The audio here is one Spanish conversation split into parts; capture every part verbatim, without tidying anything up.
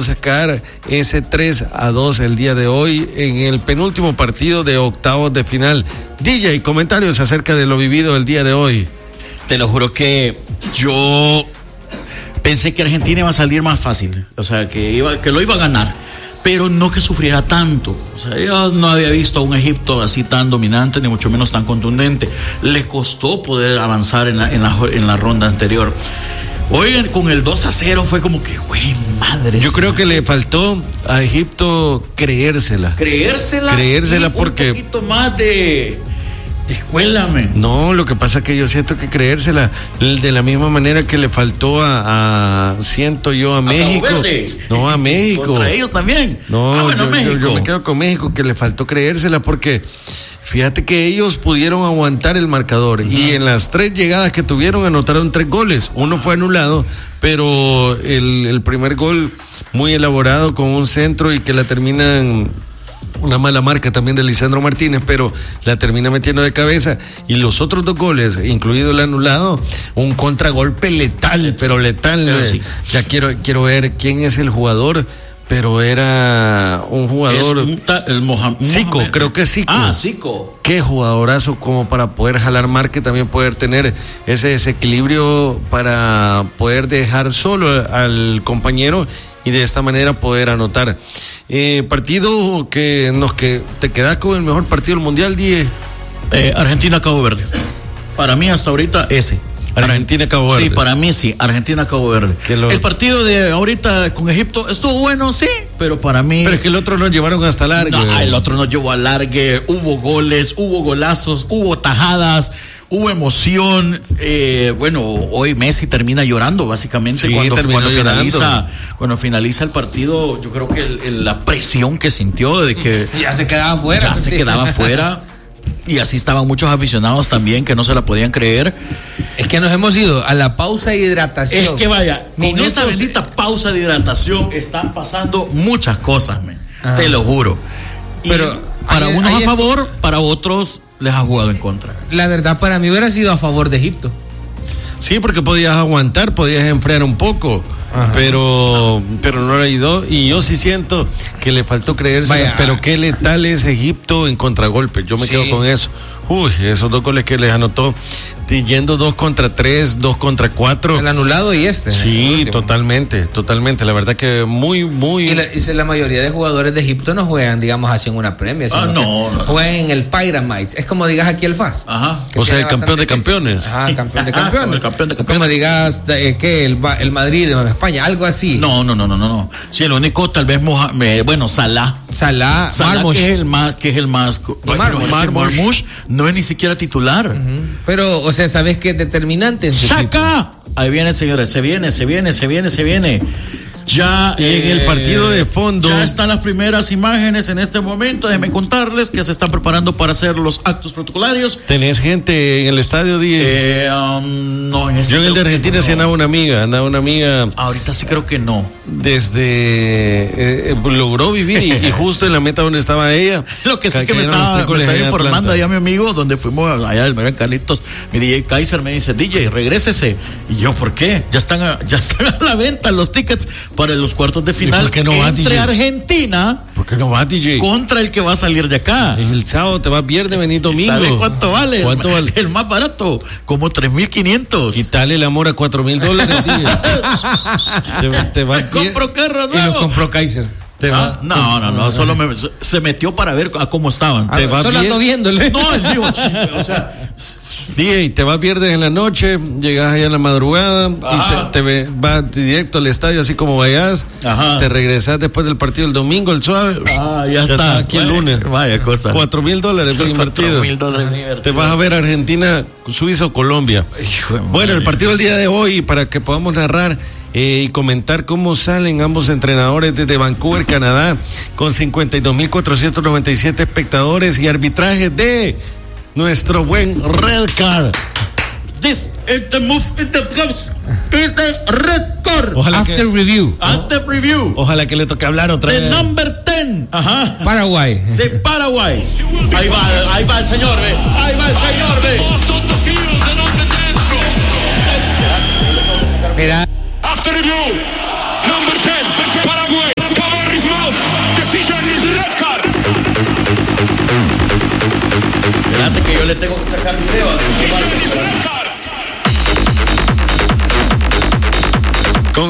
sacar ese tres a dos el día de hoy en el penúltimo partido de octavos de final. D J, comentarios acerca de lo vivido el día de hoy. Te lo juro que yo pensé que Argentina iba a salir más fácil, o sea, que iba, que lo iba a ganar, pero no que sufriera tanto. O sea, yo no había visto a un Egipto así tan dominante, ni mucho menos tan contundente. Le costó poder avanzar en la, en la, en la ronda anterior. Oigan, con el dos a cero fue como que, güey, madre. Yo creo que le faltó a Egipto creérsela. Creérsela. Creérsela porque... un poquito más de... Escuélame. No, lo que pasa es que yo siento que creérsela de la misma manera que le faltó a, a siento yo a, a México. No, a México. Contra ellos también. No, ah, bueno, yo, México. Yo, yo me quedo con México, que le faltó creérsela porque fíjate que ellos pudieron aguantar el marcador. Uh-huh. Y en las tres llegadas que tuvieron anotaron tres goles. Uno fue anulado, pero el, el primer gol muy elaborado con un centro y que la terminan... Una mala marca también de Lisandro Martínez, pero la termina metiendo de cabeza. Y los otros dos goles, incluido el anulado, un contragolpe letal, pero letal. Pero sí. Ya quiero, quiero ver quién es el jugador, pero era un jugador... Es un ta, el Mohamed. Zico, creo que es Zico. Ah, Zico. Qué jugadorazo como para poder jalar marca y también poder tener ese desequilibrio para poder dejar solo al compañero y de esta manera poder anotar. Eh, partido que nos que te quedas con el mejor partido del mundial, Die. Eh, Argentina-Cabo Verde. Para mí hasta ahorita ese. Argentina-Cabo Verde. Sí, para mí sí, Argentina-Cabo Verde. Lo... El partido de ahorita con Egipto estuvo bueno, sí, pero para mí... Pero es que el otro nos llevaron hasta largue. No, el otro nos llevó a largue, hubo goles, hubo golazos, hubo tajadas, hubo emoción. Eh, bueno, hoy Messi termina llorando básicamente. Sí, cuando, cuando finaliza cuando finaliza el partido. Yo creo que el, el, la presión que sintió de que ya se quedaba fuera. Ya se quedaba fuera. Y así estaban muchos aficionados también que no se la podían creer. Es que nos hemos ido a la pausa de hidratación. Es que vaya, Minutos... con esa bendita pausa de hidratación están pasando muchas cosas, man. Te lo juro. Pero y para hay, unos hay a favor, esto... para otros les ha jugado en contra. La verdad, para mí hubiera sido a favor de Egipto. Sí, porque podías aguantar, podías enfriar un poco. Ajá. Pero pero no le ayudó y yo sí siento que le faltó creerse, pero qué letal es Egipto en contragolpe. Yo me sí. quedo con eso. Uy, esos dos goles que les anotó, yendo dos contra tres, dos contra cuatro. El anulado y este. Sí, totalmente, totalmente. La verdad que muy, muy. Y la, y la mayoría de jugadores de Egipto no juegan, digamos, así en una Premier. Ah, no, no. Juegan en el Pyramids. Es como digas aquí el F A S. Ajá. O sea, el campeón de campeones. Ajá, campeón de campeones. Ajá, el campeón de campeones. Como digas, eh, ¿qué? El, el Madrid en España, algo así. No, no, no, no, no, no. Sí, el único tal vez Mohamed, bueno, Salah. Salah, Salah Marmoush. que es el más, que es el más. Marmoush. Marmoush no es ni siquiera titular. Uh-huh. Pero, o sea, ¿sabes qué es determinante? ¡Saca! Ahí viene, señores, se viene, se viene, se viene, se viene. Ya en eh, el partido de fondo. Ya están las primeras imágenes en este momento. Déjenme contarles que se están preparando para hacer los actos protocolarios. ¿Tenés gente en el estadio, Die? Eh, um, no, en Yo en el de Argentina sí no. andaba una amiga, andaba una amiga. Ahorita sí creo que no. Desde eh, logró vivir y, y justo en la meta donde estaba ella. Lo que sí que me estaba, me estaba informando allá mi amigo, donde fuimos allá del Merán Carlitos, mi D J Kaiser me dice, D J, regrésese. Y yo, ¿por qué? Ya están a, ya están a la venta los tickets para los cuartos de final no va, entre D J? Argentina ¿Por qué no va, D J? Contra el que va a salir de acá. El sábado te va viernes, venir domingo. ¿Sabes cuánto vale? ¿Cuánto el, vale? El más barato, como tres mil quinientos. Quítale el amor a cuatro mil dólares, te, te va me compro carro nuevo. Y lo compró Kaiser. Te va, ah, no, no, no, solo me, se metió para ver a cómo estaban. Te va solo ando viéndole. No, él dijo, o sea, D J, te vas viernes en la noche, llegas allá en la madrugada, ajá, y te, te vas directo al estadio así como vayas, ajá, te regresas después del partido el domingo, el suave, ah, ya, ya está, está aquí el lunes. Vaya cosa. Cuatro mil dólares bien invertido. Cuatro mil dólares invertido. Te vas a ver Argentina, Suiza o Colombia. Hijo bueno, el partido del día de hoy, para que podamos narrar Eh, y comentar cómo salen ambos entrenadores desde Vancouver, Canadá, con cincuenta y dos mil cuatrocientos noventa y siete espectadores y arbitraje de nuestro buen Red Card. This is the move in the gloves. Is the red card. Ojalá After que, review. After review. Ojalá que le toque hablar otra the vez. The number ten. Ajá. Paraguay. Sí, Paraguay. Ahí va, ahí va el señor, ve. Ahí va el señor, ve. Mira. After review, number ten, Paraguay.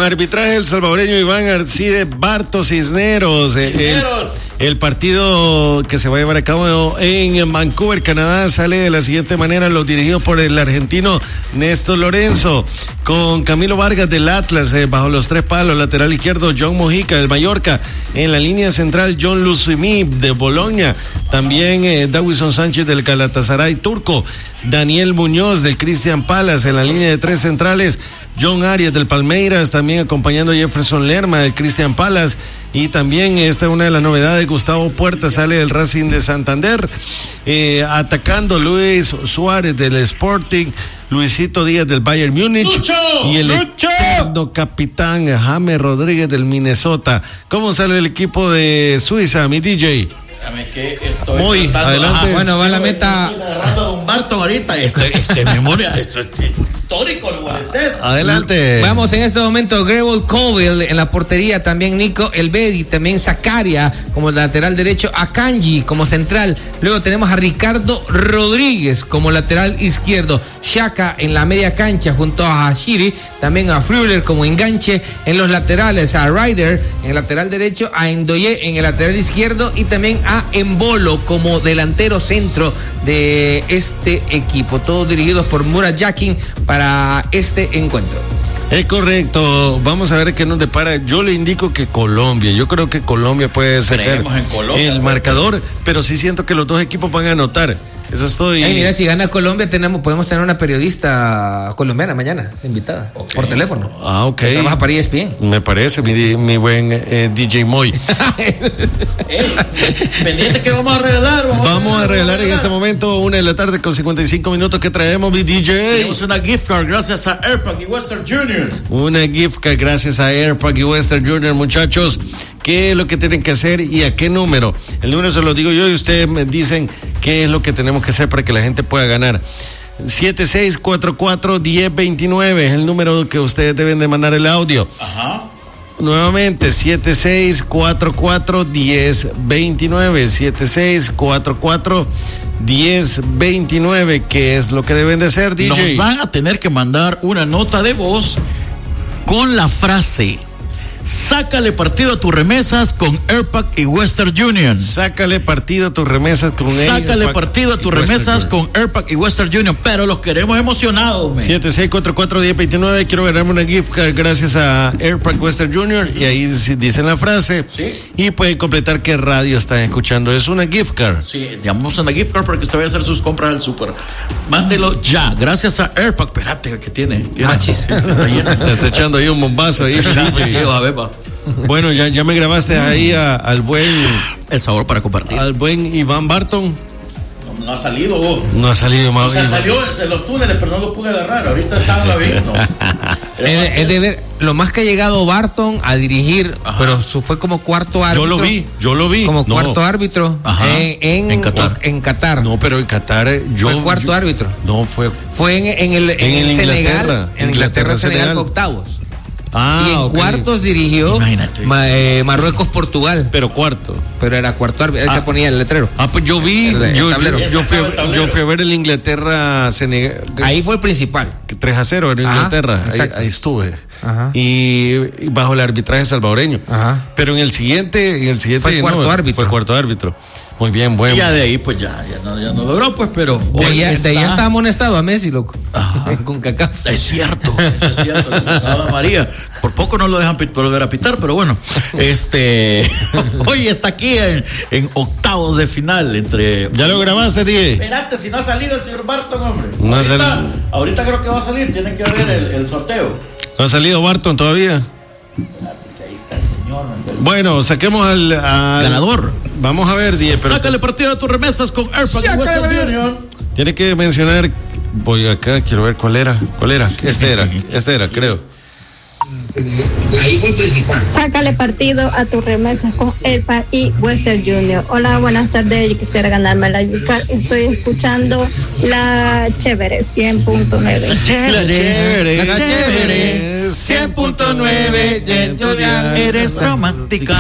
arbitraje el salvadoreño Iván Arcide Bartos Cisneros. Cisneros. El, el partido que se va a llevar a cabo en Vancouver, Canadá, sale de la siguiente manera: los dirigidos por el argentino Néstor Lorenzo, con Camilo Vargas del Atlas eh, bajo los tres palos, lateral izquierdo John Mojica del Mallorca, en la línea central John Lucimí de Boloña, también eh, Dawison Sánchez del Galatasaray turco, Daniel Muñoz del Christian Palace, en la línea de tres centrales John Arias del Palmeiras, también acompañando a Jefferson Lerma del Christian Palace, y también esta es una de las novedades, Gustavo Puerta sale del Racing de Santander, eh, atacando Luis Suárez del Sporting, Luisito Díaz del Bayern Múnich, ¡Lucho! y el ¡Lucho! eterno capitán James Rodríguez del Minnesota. ¿Cómo sale el equipo de Suiza, mi D J? Que estoy Muy tratando, adelante. Ah, bueno, va sí, la meta. Estoy agarrando a Don Barton ahorita. Este, este memoria, esto es histórico, ¿no? Adelante. Vamos en este momento, Greville Colville en la portería, también Nico Elvedi, también Zacaria como lateral derecho, Akanji como central. Luego tenemos a Ricardo Rodríguez como lateral izquierdo, Shaka en la media cancha junto a Hashiri, también a Früller como enganche en los laterales, a Ryder en el lateral derecho, a Endoye en el lateral izquierdo y también a Embolo como delantero centro de este equipo, todos dirigidos por Murat Yakin para este encuentro. Es correcto, vamos a ver qué nos depara. Yo le indico que Colombia, yo creo que Colombia puede ser en Colombia, el marcador, pero sí siento que los dos equipos van a anotar. Eso estoy. Ay, mira, si gana Colombia, tenemos, podemos tener una periodista colombiana mañana, invitada, okay, por teléfono. Ah, ok. Que trabaja para E S P N. Me parece, mi, mi buen eh, D J Moy. Hey, pendiente que vamos a regalar. Vamos, vamos a regalar en este momento, una de la tarde con cincuenta y cinco minutos, que traemos, mi D J. Tenemos una gift card gracias a Airpack y Western Junior. Una gift card gracias a Airpack y Western Junior, muchachos. ¿Qué es lo que tienen que hacer y a qué número? El número se lo digo yo y ustedes me dicen qué es lo que tenemos que hacer para que la gente pueda ganar. siete seis cuatro cuatro, uno cero dos nueve es el número que ustedes deben de mandar el audio. Ajá. Nuevamente, siete seis cuatro cuatro, uno cero dos nueve, siete seis cuatro cuatro, uno cero dos nueve. ¿Qué es lo que deben de hacer, D J? Nos van a tener que mandar una nota de voz con la frase: sácale partido a tus remesas con Airpack y Western Union. Sácale partido a tus remesas con Sácale Airpack partido a tus remesas con Airpack y Western Union. Pero los queremos emocionados, man. siete seis cuatro cuatro, uno cero dos nueve. Quiero ganarme una gift card gracias a Airpack Western Junior. Y ahí dicen la frase. ¿Sí? Y pueden completar qué radio están escuchando. Es una gift card. Sí, llamamos a una gift card para que usted vaya a hacer sus compras al súper. Mándelo ya, gracias a Airpack. Espérate, ¿qué tiene? Machis. Está lleno. Está echando ahí un bombazo ahí. Sí, va, beba. Bueno, ya, ya me grabaste ahí a, al buen el sabor para compartir. al buen Iván Barton. No, no ha salido vos. No ha salido más. O sea, salió en los túneles, pero no lo pude agarrar. Ahorita está en la vida. No. Es, es de ver lo más que ha llegado Barton a dirigir. Ajá. Pero su, fue como cuarto árbitro. Yo lo vi, yo lo vi. Como no. cuarto árbitro en, en, en Qatar. En Qatar. No, pero en Qatar yo fue cuarto yo, árbitro. No fue. Fue en, en el, en en el Senegal. Inglaterra, En Inglaterra, Senegal fue octavos. Ah, y en okay. cuartos dirigió ma, eh, Marruecos, Portugal. Pero cuarto. Pero era cuarto árbitro. Ah. Él te ponía el letrero. Ah, pues yo vi. El, el yo, tablero. yo, yo, fui, yo fui a ver el Inglaterra Senegal. Ahí fue el principal. tres a cero en Inglaterra. Ahí, ahí estuve. Ajá. Y, y bajo el arbitraje salvadoreño. Ajá. Pero en el siguiente, en el siguiente fue cuarto no, árbitro. Fue cuarto árbitro. Muy bien, bueno. Y ya de ahí, pues ya, ya no, ya no logró, pues, pero. De ahí ya está amonestado a Messi, loco. Con Kaká. Es cierto, es cierto. María. Por poco no lo dejan volver a pitar, pero bueno. Este. Hoy está aquí en, en octavos de final entre. ¿Ya lo grabaste, Diego? Espérate, si no ha salido el señor Barton, hombre. No ahorita, ha salido. Ahorita creo que va a salir, tiene que ver el, el sorteo. ¿No ha salido Barton todavía? Ahí está el señor. Bueno, saquemos al, al ganador. Vamos a ver, Diego. Pero sácale partido a tus remesas con Airpack y Western Union. Tiene que mencionar. Voy acá, quiero ver cuál era. ¿Cuál era? Este era, este era, creo. Ahí fue el principal. Sácale partido a tus remesas con Airpack y Western Junior. Hola, buenas tardes. Yo quisiera ganarme la yuca. Estoy escuchando la chévere cien punto nueve. La chévere, la chévere cien punto nueve. Eres romántica.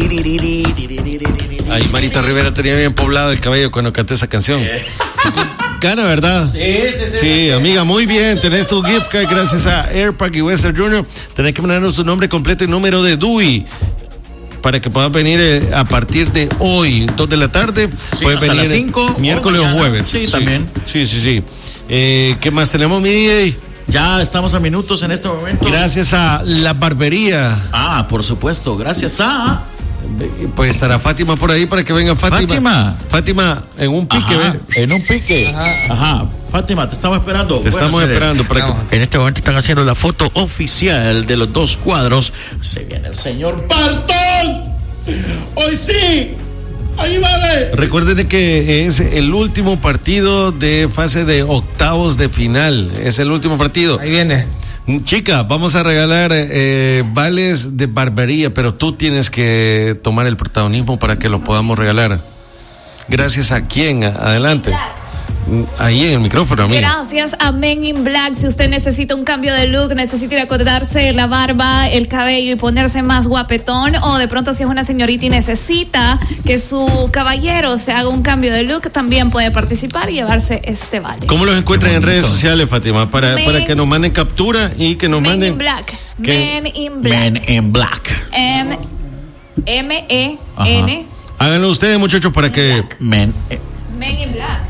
Ay, Marita Rivera tenía bien poblado el cabello cuando canté esa canción. Gana, ¿verdad? Sí, sí, sí. Sí, amiga, muy bien. Tenés tu gift card gracias a Airpack y Western Junior. Tenés que mandarnos su nombre completo y número de D U I para que puedas venir eh, a partir de hoy, dos de la tarde. Sí, puedes hasta venir las cinco, miércoles o, o jueves. Sí, sí, también. Sí, sí, sí. Eh, ¿Qué más tenemos, mi D J? Ya estamos a minutos en este momento. Gracias a La Barbería. Ah, por supuesto, gracias a... Pues estará Fátima por ahí para que venga Fátima. Fátima. Fátima, en un pique, Ajá, ¿ves? en un pique. Ajá. Ajá. Fátima, te estamos esperando. Te Bueno, estamos señores, esperando para Vamos. que... En este momento están haciendo la foto oficial de los dos cuadros. Se viene el señor Barton. Hoy sí. Ahí va a ver. Recuerden que es el último partido de fase de octavos de final. Es el último partido. Ahí viene. Chica, vamos a regalar eh, vales de barbería, pero tú tienes que tomar el protagonismo para que lo podamos regalar. Gracias a quién, adelante. Ahí en el micrófono, amiga. Gracias a Men in Black. Si usted necesita un cambio de look, necesita ir a cortarse la barba, el cabello y ponerse más guapetón, o de pronto si es una señorita y necesita que su caballero se haga un cambio de look, también puede participar y llevarse este vale. ¿Cómo los encuentran en redes sociales, Fátima? Para, Men- para que nos manden captura y que nos Men manden... in Black. ¿Qué? Men in Black. Men in Black. M M E N. Háganlo ustedes, muchachos, para que... Men. eh, Men in Black.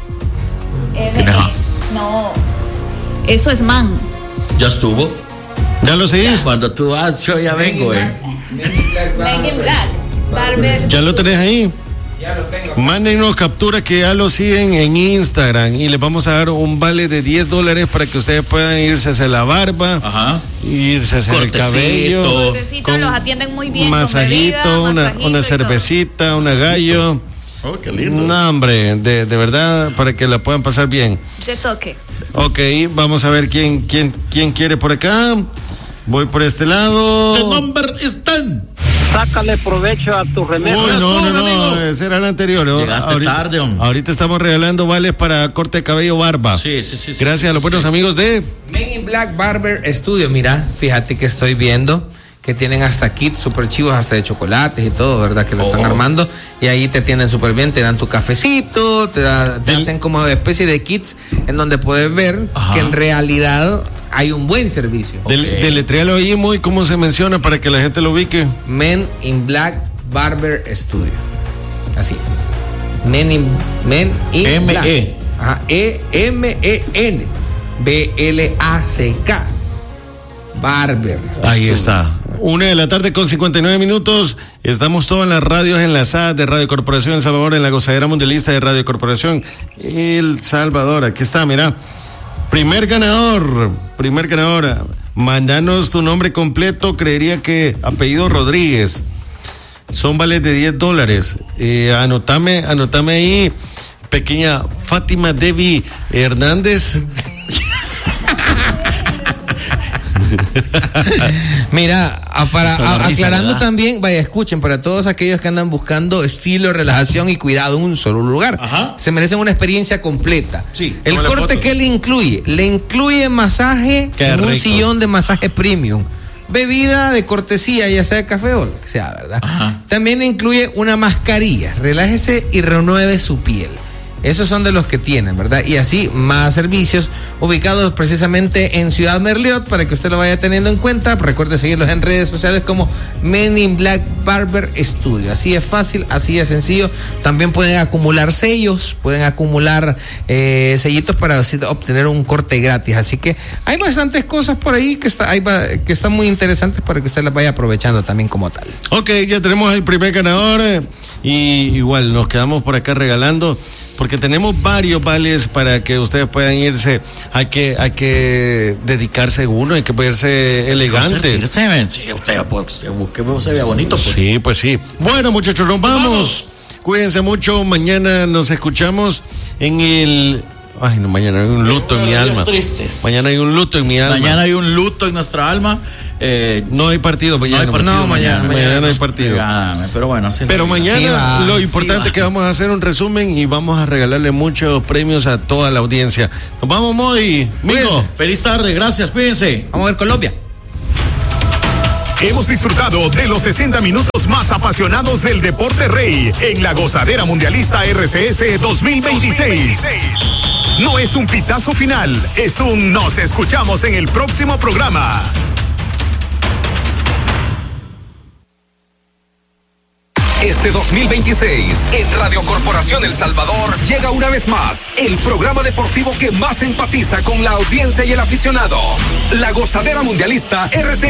M ¿Tienes A? E No. Eso es man. Ya estuvo. ¿Ya lo seguís? Cuando tú vas, yo ya vengo, eh. Men in Black. Barber. ¿Ya lo tenés ahí? Ya lo tengo. Mándenos captura que ya lo siguen en Instagram y les vamos a dar un vale de diez dólares para que ustedes puedan irse a hacer la barba, Ajá. irse a hacer el Cortecito. cabello, Cortecito, los atienden muy bien. un con masajito, bebida, una, masajito una y cervecita, una gallo. Oh, qué lindo. No, hombre, de, de verdad, para que la puedan pasar bien. todo. De toque. Ok, vamos a ver quién, quién, quién quiere por acá. Voy por este lado. The number is ten. Sácale provecho a tu Uy, remesa. no, no, no, amigo. ese era el anterior. Llegaste ahorita, tarde, hombre. ahorita estamos regalando vales para corte de cabello, barba. Sí, sí, sí. sí, Gracias sí, a los sí, buenos sí. amigos de... Men in Black Barber Studio. Mira, fíjate que estoy viendo que tienen hasta kits super chivos, hasta de chocolates y todo, ¿verdad? Que lo están Oh. armando y ahí te tienen súper bien, te dan tu cafecito, te, da- te Del- hacen como especie de kits en donde puedes ver Ajá. que en realidad hay un buen servicio. Del, Ok. deletréalo ahí muy cómo se menciona para que la gente lo ubique. Men in Black Barber Studio. Así. Men in, Men in M E. Black. Ajá. E M E N B L A C K. Barber. Ahí Studio. está. Una de la tarde con cincuenta y nueve minutos. Estamos todas las radios enlazadas de Radio Corporación El Salvador en la gozadera mundialista de Radio Corporación El Salvador. Aquí está, mira. Primer ganador. Primer ganador. Mandanos tu nombre completo. Creería que apellido Rodríguez. Son vales de diez dólares. Eh, anotame, anotame ahí. Pequeña Fátima Devi Hernández. Mira, a- para Esa es la a- risa, aclarando ¿verdad? también, vaya, escuchen, para todos aquellos que andan buscando estilo, relajación y cuidado en un solo lugar, Ajá. se merecen una experiencia completa. Sí, El tómale corte foto. que le incluye, le incluye masaje Qué en un rico. sillón de masaje premium, bebida de cortesía, ya sea café o lo que sea, ¿verdad? Ajá. También le incluye una mascarilla, relájese y renueve su piel. Esos son de los que tienen, ¿verdad? Y así más servicios ubicados precisamente en Ciudad Merliot para que usted lo vaya teniendo en cuenta. Recuerde seguirlos en redes sociales como Men in Black Barber Studio. Así es fácil, así es sencillo. También pueden acumular sellos, pueden acumular eh, sellitos para así obtener un corte gratis. Así que hay bastantes cosas por ahí que, está, hay, va- que están muy interesantes para que usted las vaya aprovechando también como tal. Ok, ya tenemos el primer ganador. eh, y igual nos quedamos por acá regalando. Porque tenemos varios vales para que ustedes puedan irse. Hay que, hay que dedicarse uno, hay que verse elegante. Servirse, ven. Sí, usted pues, busque, se vea bonito. Pues. Sí, pues sí. Bueno, muchachos, nos vamos. vamos. Cuídense mucho. Mañana nos escuchamos en el. Ay, no, mañana hay un luto en mi Unos días alma. tristes. Mañana hay un luto en mi alma. Mañana hay un luto en nuestra alma. Eh, No hay partido mañana. no hay partido No, mañana, mañana no hay partido. Pégame, pero bueno, así Pero la- mañana Sí va, lo sí importante va. es que vamos a hacer un resumen y vamos a regalarle muchos premios a toda la audiencia. Nos vamos, Moy. Migo. Cuídense. Feliz tarde, gracias, cuídense. Vamos a ver Colombia. Hemos disfrutado de los sesenta minutos más apasionados del deporte rey en la gozadera mundialista R C S dos mil veintiséis. no es un pitazo final, es un nos escuchamos en el próximo programa. Este dos mil veintiséis, en Radio Corporación El Salvador, llega una vez más el programa deportivo que más empatiza con la audiencia y el aficionado. La gozadera mundialista R C